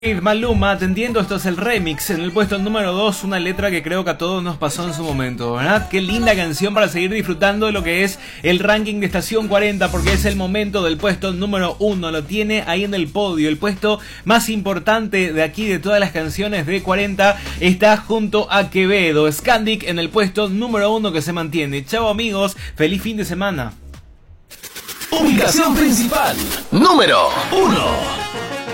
Maluma, te entiendo, esto es el remix. En el puesto número 2, una letra que creo que a todos nos pasó en su momento, ¿verdad? Qué linda canción para seguir disfrutando de lo que es el ranking de Estación 40, porque es el momento del puesto número 1. Lo tiene ahí en el podio, el puesto más importante de aquí de todas las canciones de 40 está junto a Quevedo. Scandic en el puesto número 1 que se mantiene. Chao amigos, feliz fin de semana. Ubicación principal número 1.